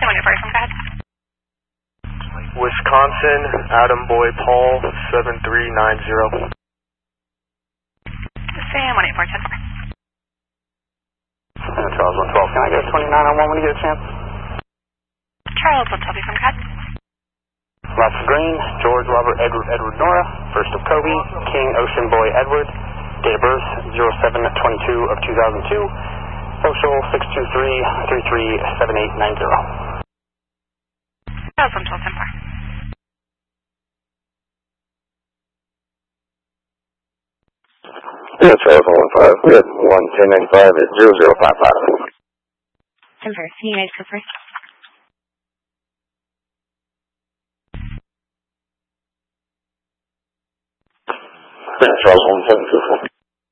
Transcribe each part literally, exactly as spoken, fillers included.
Same one, you're first, go ahead. Wisconsin, Adam Boy Paul, seven three nine zero. Same one, eight four, ten four. Uh, Charles, one twelve, can I get a twenty-nine on one when you get a chance? Charles, one twelve, you from Cat. Lots of green, George Robert Edward Edward Nora, first of Kobe, King Ocean Boy Edward, date of birth zero seven twenty-two of two thousand two, social six two three, three three seven eight nine zero. Charles, one twelve, ten four. Yeah, Charles, one one five, we had one ten ninety-five at zero zero five five. ten four, can you guys go first? Yeah, Charles, one seven two four.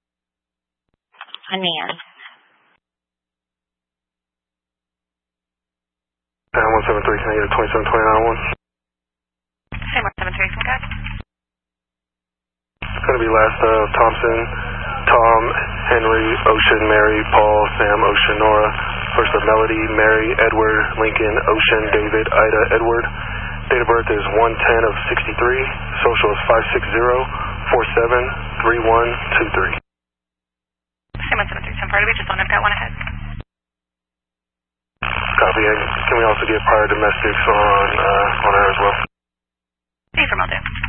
On me, Ann. Uh, one seven three, can I get a twenty-seven twenty-nine on one? Same one, seven three, from Cat. It's going to be last of Thompson, Tom, Henry, Ocean, Mary, Paul, Sam, Ocean, Nora, first of Melody, Mary, Edward, Lincoln, Ocean, David, Ida, Edward. Date of birth is one ten of sixty-three, social is five six zero, four seven three one two three. Same one, seven three, ten four, we just don't have got one ahead. Copy, and can we also get prior domestics on, uh, on her as well? Hey, from all day.